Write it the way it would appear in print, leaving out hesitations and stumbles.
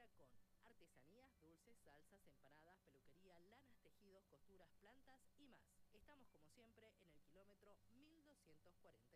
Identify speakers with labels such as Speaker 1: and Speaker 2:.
Speaker 1: con artesanías, dulces, salsas, empanadas, peluquería, lanas, tejidos, costuras, plantas y más. Estamos como siempre en el kilómetro 1240.